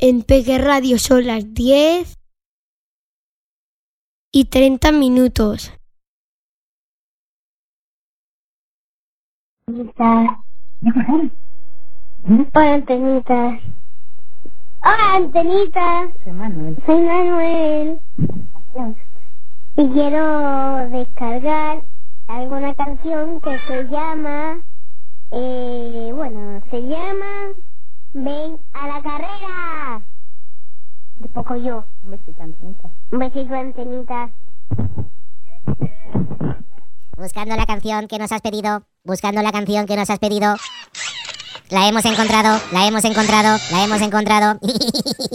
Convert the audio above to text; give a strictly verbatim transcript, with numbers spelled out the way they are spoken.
En Peque Radio son las diez y treinta minutos. Hola, Antenitas. Hola, Antenitas. Soy Manuel. Soy Manuel. Y quiero descargar alguna canción que se llama... Eh, bueno, se llama... Ven a la carrera. De poco yo. Un besito, Antenita. Un besito, Antenitas. Buscando la canción que nos has pedido, buscando la canción que nos has pedido. La hemos encontrado, la hemos encontrado, la hemos encontrado.